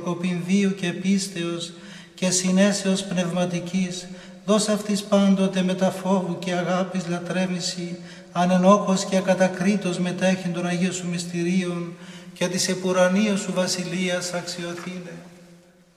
προκοπήν βίου και πίστεως και συνέσεως πνευματικής, δώσ' αυτής πάντοτε με τα φόβου και αγάπης λατρεύηση, ανενόχως και ακατακρίτως μετέχει των Αγίων Σου μυστηρίων και της επουρανίας Σου βασιλείας αξιοθήνε.